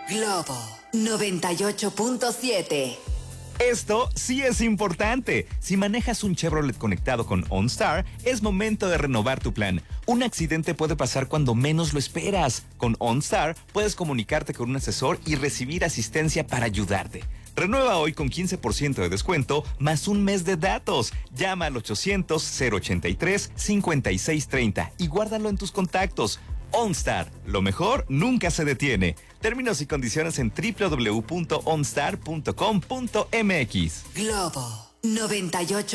Globo 98.7. Esto sí es importante. Si manejas un Chevrolet conectado con OnStar, es momento de renovar tu plan. Un accidente puede pasar cuando menos lo esperas. Con OnStar puedes comunicarte con un asesor y recibir asistencia para ayudarte. Renueva hoy con 15% de descuento más un mes de datos. Llama al 800-083-5630 y guárdalo en tus contactos. OnStar, lo mejor nunca se detiene. Términos y condiciones en www.onstar.com.mx. Globo 98.